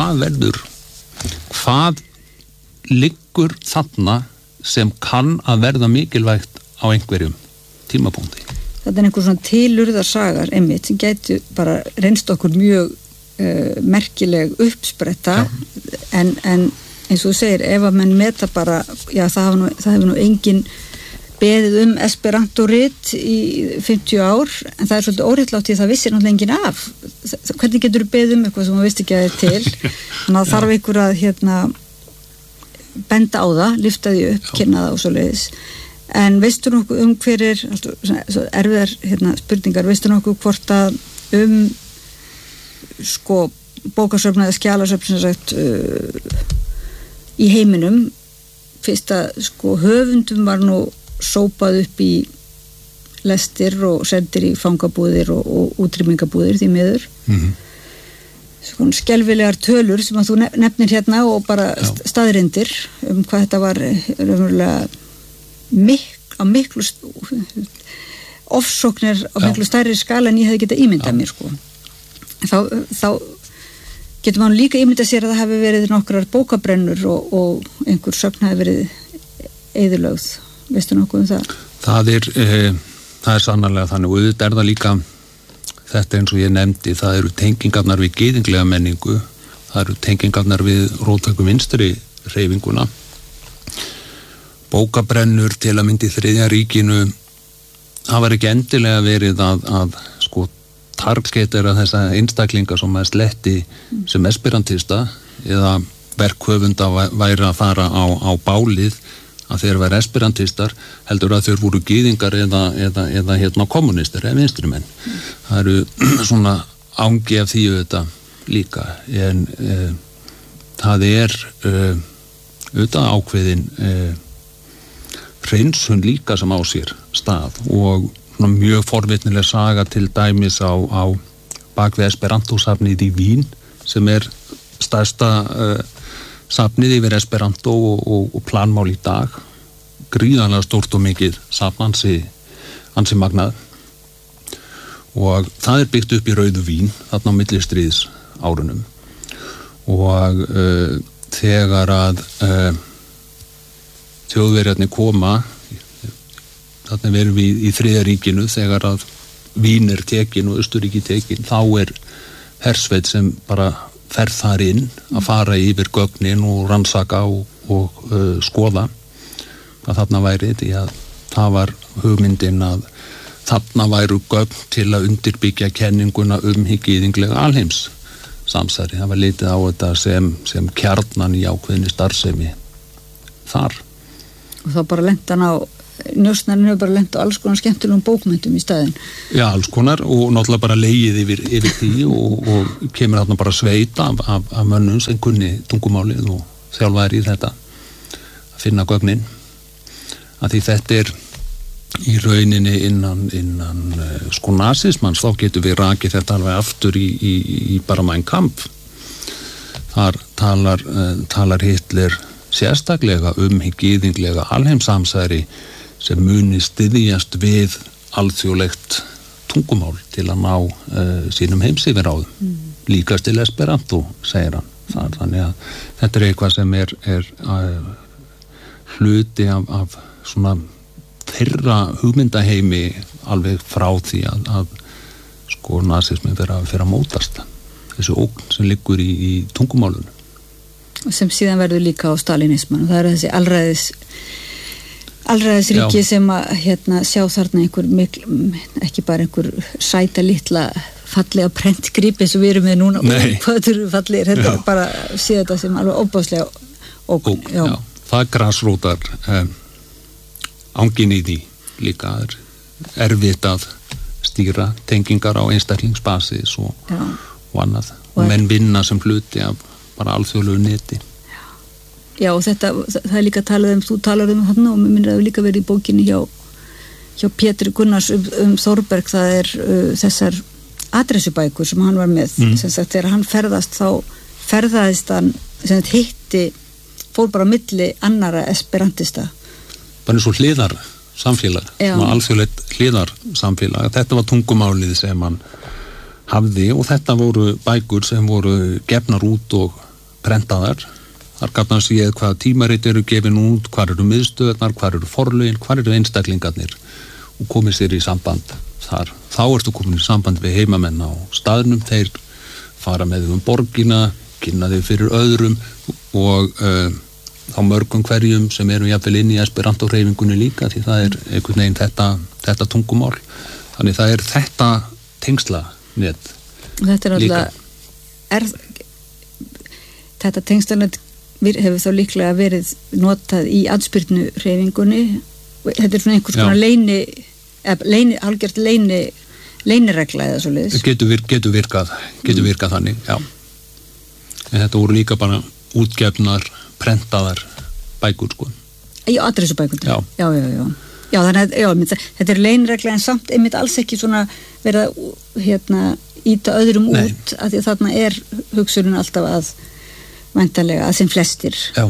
hvað liggur þarna sem kann að verða mikilvægt á einhverjum tímapunkti. Þetta einhver svona tilurðarsagar einmitt sem gætu bara reynst okkur mjög merkileg uppspretta en eins og þú segir, ef að menn meta bara, það hefur nú engin beðið esperanto-rit í 50 ár, en það svolítið óréttlátt því það vissir náttúrulega engin af. Hvernig getur þú beðið eitthvað sem þú veist ekki að það til? Þannig að þarf ykkur að benda á það, lyfta því upp, kynna það og svoleiðis. En veistu nokkuð hver erfiðar spurningar, veistu nokkuð hvort að sko bókasöfn eða skjalasöfn sem sagt í heiminum fyrst að sko höfundum var nú sópað upp í lestir og sendir í fangabúðir og útrýmingabúðir því miður. Svona skelfilegar tölur sem að þú nefnir hérna og bara staðrindir hvað þetta var raunverulega miklu ofsóknir á miklu stærri skala en ég hefði getað ímyndað mér sko. Þá getur maður líka ímyndað sér að það hefði verið nokkrar bókabrennur og einhver söfn hefði verið eyðilögð. Veistu nokkuð það? Það er sannarlega þannig og auðvitað það líka þetta eins og ég nefndi, það eru tengingarnar við gyðinglega menningu, það eru tengingarnar við róttæku vinstri hreyfinguna. Bókabrennur til að myndi Þriðja ríkinu það var ekki endilega verið að sko targetera þessa einstaklinga sem maður sletti sem esperantista eða verkhöfunda væri að fara á bálið að þeir væri esperantistar heldur að þeir voru gyðingar eða kommunistar eða vinstrimenn. Það eru svona ángi af því auðvitað líka en það auðvitað ákveðin hreinsun líka sem á sér stað og mjög forvitnileg saga til dæmis á bakvið Esperanto-safnið í Vín sem stærsta safnið yfir Esperanto og planmál í dag. Gríðarlega stórt og mikið safn ansi magnað og það byggt upp í Rauðu Vín þarna á millistríðs árunum og þegar að Þjóðverjarnir koma þarna verum við í Þriðja ríkinu þegar að Vín tekin og Austurríki tekin þá hersveit sem bara fer þar inn að fara yfir gögnin og rannsaka og skoða hvað þarna væri því að það var hugmyndin að þarna væru gögn til að undirbyggja kenninguna gyðinglega alheims samsæri. Það var litið á þetta sem kjarnan í ákveðinni starfsemi þar. og þá bara lent hann á njósnarinn hefur bara lent á alls konar skemmtilegum bókmyndum í staðinn. Já, alls konar og náttúrulega bara legið yfir því og kemur þarna bara sveit af mönnum sem kunni tungumálið og þjálfaðir í þetta að finna gögnin að því þetta í rauninni innan sko nasismans, þá getur við rakið þetta alveg aftur í bara Mein Kampf. Þar talar Hitler sérstaklega gyðinglega alheimsamsæri sem muni styðjast við alþjóðlegt tungumál til að ná sínum heimsyfirráðum. Líkast til Esperanto, segir hann. Þannig að þetta eitthvað sem er hluti af svona þeirra hugmyndaheimi alveg frá því að sko nasismin fer að mótast. Þessu ógn sem liggur í tungumálunum. Sem síðan verður líka á stalinisman og það eru þessi alræðisríki sem að sjá þarna ekki bara einhver sæta litla fallega prentgripi sem við erum með núna hvað þurfum við fallegir, þetta er bara síðan þetta sem alveg óbáslega ógn. Já. Það grasrótar ángin í því líka er erfitt að stýra tengingar á einstaklingsbasis og annað og menn vinna sem hluti af bara alþjóðlegu neti. Já, og það er líka talað þú talar þarna og mér minnir að það líka verið í bókinni hjá Pétri Gunnars Þórberg, það er þessar adressubækur sem hann var með sem sagt, þegar hann ferðast þá ferðaðist hann sem þetta hitti fór bara á milli annara esperantista. Bara eins og hliðarsamfélag, alþjóðlegt hliðarsamfélag. Þetta var tungumálið sem hann hafði og þetta voru bækur sem voru gefnar út og prentaðar. Þar gaf hann séð hvað tímarit eru gefin út, hvað eru miðstöðnar, hvað eru forlögin, hvað eru einstaklingarnir og komið sér í samband þar. Þá ertu komin í samband við heimamenn á staðnum, þeir fara með borgina, kynna þau fyrir öðrum og þá mörgum hverjum sem eru jafnvel inn í Esperanto-hreyfingunni líka því það er einhvern veginn þetta tungumál. Þannig það er þetta tengsla net. Þetta er alltaf þetta tengslanet hefur þá líklega verið notað í andspyrnu hreyfingunni. Þetta er svona einhvers konar algjört leyniregla eða svoleiðis. Getur virkað þannig, já. En þetta voru líka bara útgefnar, prentaðar bækur, sko. Já, adressubækur. Já, þannig að þetta er leyniregla en samt einmitt alls ekki svona verið að íta öðrum út af því að þarna er hugsunin alltaf að væntanlega að sem flestir. Já.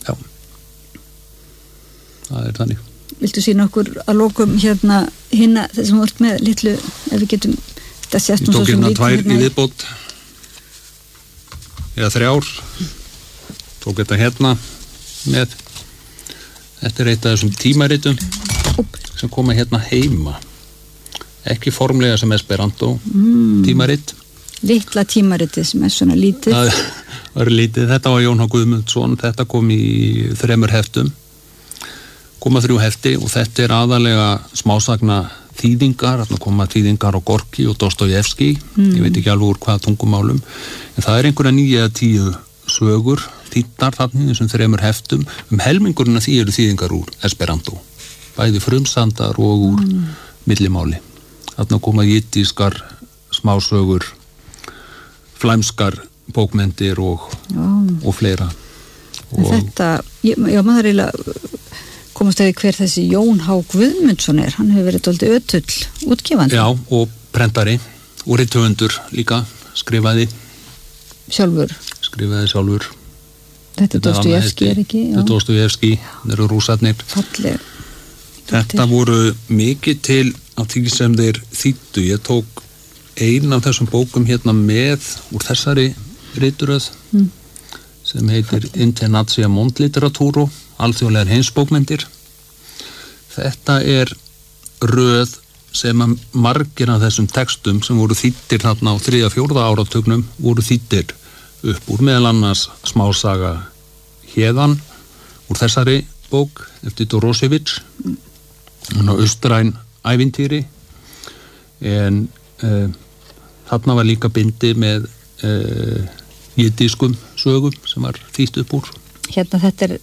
Það er þannig. Viltu sína okkur að lokum hinna þessum vort með litlu, ef við getum þetta sést nú svo sem lítið. Ég tók hérna 2 í viðbót eða 3. Tók þetta hérna með. Þetta er eitt af þessum tímaritum sem koma hérna heima. Ekki formlega sem Esperanto tímarit. Litla tímaritið sem er svona lítið. Það var lítið. Þetta var Jón H. Guðmundsson. Þetta kom í 3 heftum. Koma 3 hefti og þetta er aðalega smásagna þýðingar. Þarna koma þýðingar á Gorki og Dostojevski. Ég veit ekki alveg úr hvaða tungumálum. En það er einhverja 9 eða 10 sögur þýddar þarna í þessum 3 heftum. Helmingurinn af því eru þýðingar úr Esperanto. Bæði frumsandar og úr millimáli. Þarna koma jiddískar smásögur, flæmskar bókmyndir og fleira. Og þetta, maður eiginlega komast að hver þessi Jón H. Guðmundsson er. Hann hefur verið dálítið ötull útgefandi. Já, og prentari og rithöfundur líka, skrifaði sjálfur. Þetta er Dostojevski, er ekki? Þetta er Dostojevski, það eru rússarnir. Falleg. Þetta voru mikið til af því sem þeir þýddu. Ég tók ein af þessum bókum hérna með úr þessari rituröð sem heitir Internazia Mondliteraturo, alþjóðlegar heimsbókmyndir. Þetta er röð sem margir af þessum textum sem voru þýddir þarna á 3. og 4. áratugnum voru þýddir upp úr, meðal annars smásaga Héðan úr þessari bók eftir Dorosevich, austræn ævintýri, en þarna var líka bindi með jiddískum sögum sem var þýtt upp úr. Hérna þetta er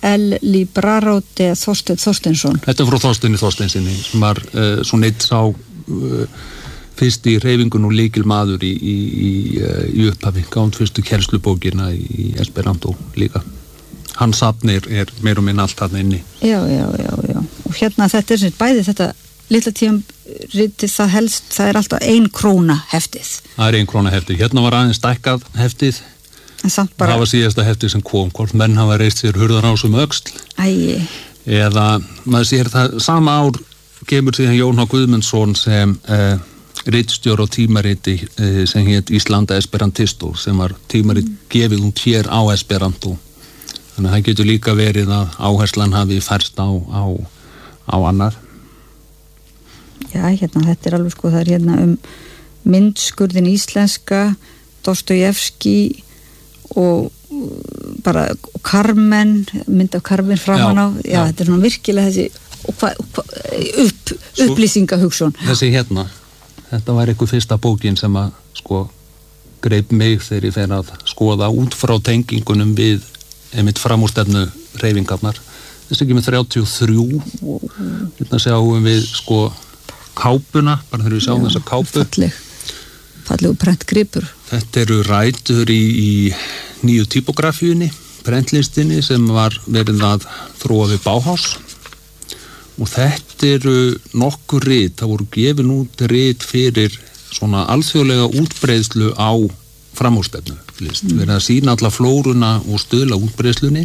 El Libraro de Þorsteinn Þorsteinsson. Þetta frá Þorsteini Þorsteinsinni sem var svona eitt sá fyrst í hreyfingun og lykilmaður í upphafi, gáðum fyrstu kennslubókina í Esperanto líka. Hans safn er meir og minn allt þarna inni. Já. Og hérna þetta er bæði þetta litla tímaritið það helst, það er alltaf 1 króna heftið. Það er 1 króna heftið. Hérna var aðeins stækkað heftið. En samt bara... Það var síðasta heftið sem kom. Hvort menn hafa reist sér hurðarásum öxl. Æi. Eða, maður sér það, sama ár kemur síðan Jón H. Guðmundsson sem ritstjóri á tímariti sem hét Íslanda Esperantisto, sem var tímarit gefið hér á Esperanto. Þannig að það getur líka verið að áherslan hafi færst á annar. Já, hérna, þetta er alveg sko, það er hérna myndskurðin íslenska, Dostojevski og bara Carmen, mynd af Carmen framan á. Já, þetta er svona virkilega þessi upplýsingahugsun. Þessi hérna, þetta var eitthvað fyrsta bókin sem að sko greip mig þegar ég fer að skoða út frá tengingunum við einmitt framúrstefnu hreyfingarnar. Þessi ekki með 33. Hérna sjáum við sko kápuna, bara þegar við sjáum þessa kápu. Fallegu prentgripur. Þetta eru rætur í nýju typografíunni, prentlistinni sem var verið að þróa við Bauhaus. Og þetta eru nokkur rit, það voru gefin út rit fyrir svona alþjóðlega útbreiðslu á framúrstefnu. Verið að sýna alla flóruna og stuðla útbreiðslunni.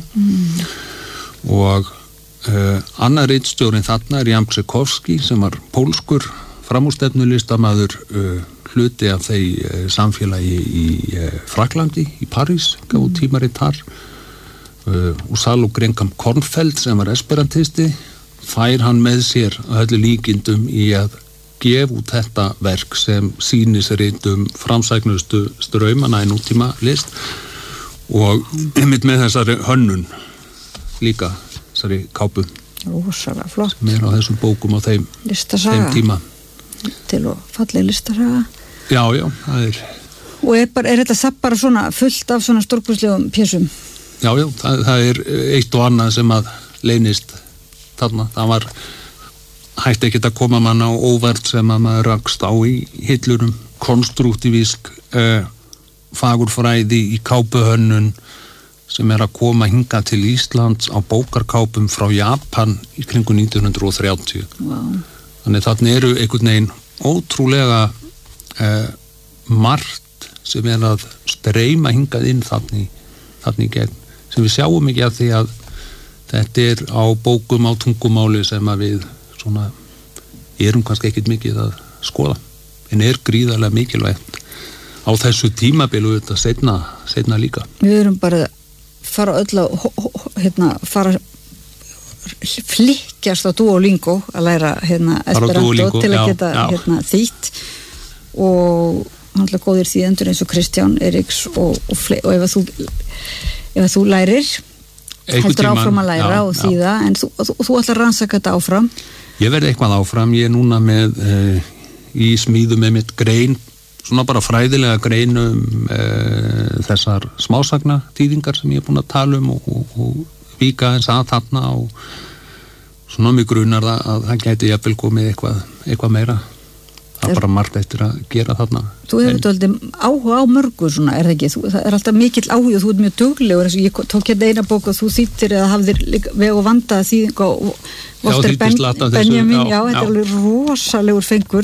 Og annar ritstjórinn þarna er Jan Krzykowski sem var pólskur framúrstefnulistamaður, hluti af þeir samfélagi í Fraklandi, í París, gaf út tímarit þar. Og Salo Grengham Kornfeld sem var esperantisti, fær hann með sér að öllu líkindum í að gefa út þetta verk sem sýnir sér framsæknustu straumana í nútíma list og einmitt með þessari hönnun líka, þessari kápu. Rósalega flott. Sem er á þessum bókum á þeim tíma. Til og falleg listasaga. Já, það er. Og er þetta safn bara svona fullt af svona stórkostlegum pjessum? Já, það er eitt og annað sem að leynist þarna. Það var hægt ekkert að koma mann á óvart sem að maður rakst á í hillurum, konstruktívísk fagurfræði í kápuhönnun sem er að koma hingað til Íslands á bókarkápum frá Japan í kringu 1930. Wow. Þannig þarna eru einhvern veginn ótrúlega margt sem er að streyma hingað inn þannig gegn, sem við sjáum ekki að því að þetta er á bókum á tungumáli sem að við svona erum kannski ekkert mikið að skoða, en er gríðarlega mikilvægt á þessu tímabilu þetta seinna líka. Við erum bara fara öll að fara flikkjast á Duolingo að læra Esperanto til að geta þýtt og náttúrulega góðir þýðendur eins og Kristján Eiríks og ef þú lærir heldur áfram að læra og þýða en þú ætlar að rannsaka þetta áfram. Ég verði eitthvað áfram, ég er núna með í smíðu með mitt grein, svona bara fræðilega greinum þessar smásagna þýðingar sem ég er búin að tala og víka eins að þarna og svona mig grunar að það gæti jafnvel komið eitthvað meira. Það er bara margt eftir að gera þarna. Þú hefur aldrei áhuga á mörgu svona, er það ekki? Það er alltaf mikill áhuga og þú ert mjög duglegur, eins og ég tók hérna eina bók og þú þýttir eða hafðir veg og vandað þýðing og Walter Benjamin, já, þetta er alveg rosalegur fengur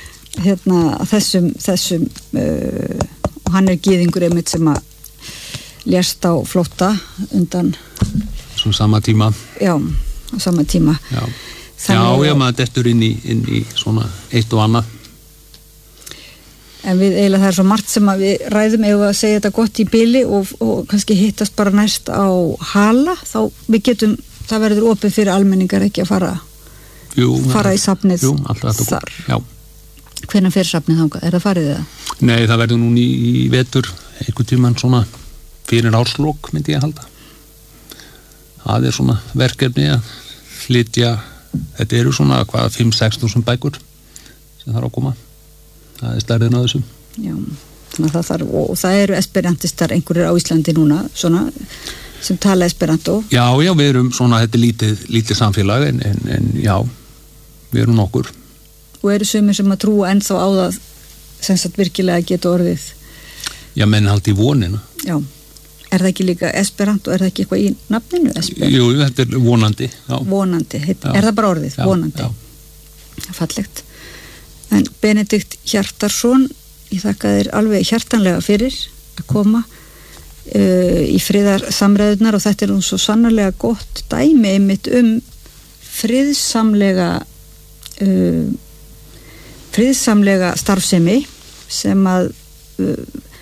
þessum og hann er gyðingur einmitt sem að lést á flótta undan svo sama tíma. Já, á sama tíma. Já, maður dettur inn í svona eitt og annað. En við eiginlega það er svo margt sem að við ræðum ef að segja þetta gott í bili og kannski hittast bara næst á Hala, þá við getum, það verður opið fyrir almenningar ekki að fara í safnið þar. Já. Hvenær fer safnið þangað? Er það farið það? Nei, það verður nú í vetur einhvern tímann svona fyrir árslok myndi ég halda. Það er svona verkefni að flytja, þetta eru svona 5-6.000 bækur sem þarf að koma. Það er stærðin á þessum. Já, þannig að það þarf, og það eru esperantistar einhverjir á Íslandi núna, svona sem tala esperanto. Já, við erum svona, þetta er lítið samfélag en já, við erum nokkur. Og eru sumir sem að trúa ennþá á það sem sagt virkilega geta orðið? Já, menn haldi í vonina. Já, er það ekki líka esperanto, er það ekki eitthvað í nafninu esperanto? Jú, þetta er vonandi, já. Vonandi, er það bara orðið, já, vonandi? Já. Fallegt. En Benedikt Hjartarson, ég þakka þér alveg hjartanlega fyrir að koma í friðarsamræðunar og þetta er nú svo sannarlega gott dæmi einmitt friðsamlega starfsemi sem að